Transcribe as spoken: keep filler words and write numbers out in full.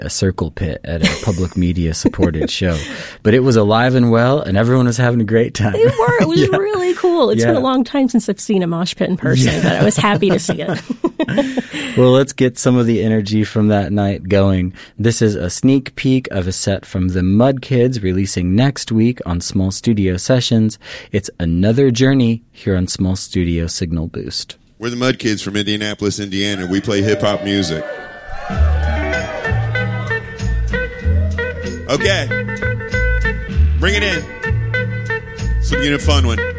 a circle pit at a public media supported show. But it was alive and well, and everyone was having a great time. They were. It was yeah. really cool. It's yeah. been a long time since I've seen a mosh pit in person, yeah. but I was happy to see it. Well, let's get some of the energy from that night going. This is a sneak peek of a set from the Mud Kids releasing next week on Small Studio Sessions. It's Another Journey here on Small Studio Signal Boost. We're the Mud Kids from Indianapolis, Indiana. We play hip-hop music. Okay. Bring it in. So we get a fun one.